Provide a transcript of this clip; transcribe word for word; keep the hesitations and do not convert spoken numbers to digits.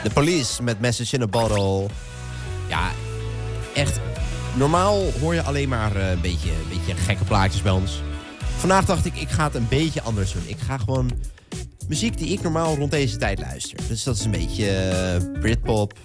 The Police met Message in a Bottle. Ja, echt. Normaal hoor je alleen maar uh, een, beetje, een beetje gekke plaatjes bij ons. Vandaag dacht ik, ik ga het een beetje anders doen. Ik ga gewoon muziek die ik normaal rond deze tijd luister. Dus dat is een beetje uh, Britpop,